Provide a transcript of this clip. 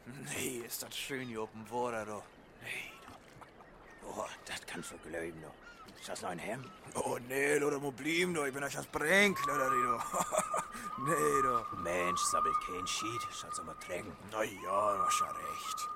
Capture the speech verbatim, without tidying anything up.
Nee, ist das schön hier oben Water, du. Nee, du. Oh, das kannst du glauben, du. Ist das noch ein Hemd? Oh, nee, du, da muss bleiben, du. Ich bin euch das Brink, du, du. Nee, du. Mensch, sabbelt kein Schied, schaut's mal trägen. Na ja, du hast ja recht.